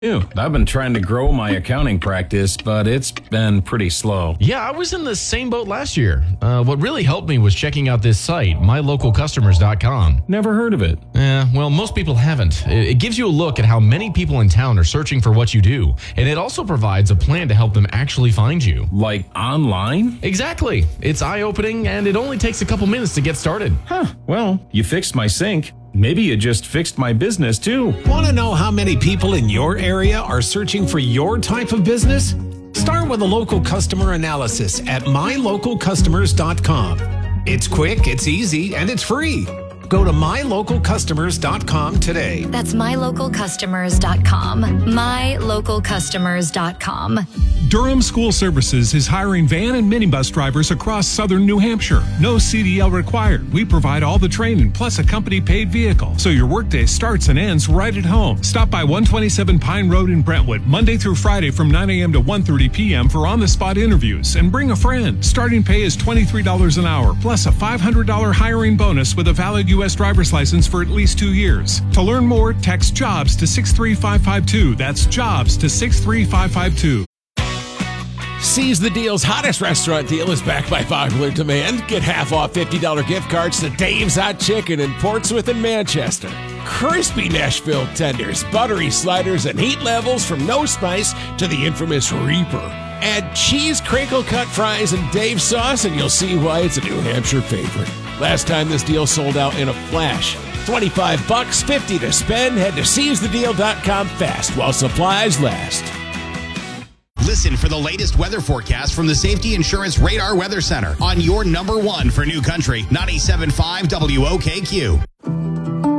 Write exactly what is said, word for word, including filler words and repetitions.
Ew, I've been trying to grow my accounting practice, but it's been pretty slow. Yeah, I was in the same boat last year. Uh, what really helped me was checking out this site, my local customers dot com. Never heard of it. Yeah, well, most people haven't. It, it gives you a look at how many people in town are searching for what you do, and it also provides a plan to help them actually find you. Like online? Exactly. It's eye-opening, and it only takes a couple minutes to get started. Huh, well, you fixed my sink. Maybe you just fixed my business too. Want to know how many people in your area are searching for your type of business? Start with a local customer analysis at my local customers dot com. It's quick, it's easy, and it's free. Go to my local customers dot com today. That's my local customers dot com. my local customers dot com. Durham School Services is hiring van and minibus drivers across southern New Hampshire. No C D L required. We provide all the training plus a company-paid vehicle, so your workday starts and ends right at home. Stop by one twenty-seven Pine Road in Brentwood, Monday through Friday from nine a.m. to one thirty p.m. for on-the-spot interviews, and bring a friend. Starting pay is twenty-three dollars an hour, plus a five hundred dollars hiring bonus with a valid U S driver's license for at least two years. To learn more, text JOBS to six three five five two. That's JOBS to six three five five two. Seize the Deal's hottest restaurant deal is backed by popular demand. Get half off fifty dollars gift cards to Dave's Hot Chicken in Portsmouth and Manchester. Crispy Nashville tenders, buttery sliders, and heat levels from no spice to the infamous Reaper. Add cheese crinkle cut fries and Dave's sauce and you'll see why it's a New Hampshire favorite. Last time this deal sold out in a flash. twenty-five bucks, fifty to spend. Head to seize the deal dot com fast while supplies last. Listen for the latest weather forecast from the Safety Insurance Radar Weather Center on your number one for New Country, ninety-seven point five W O K Q.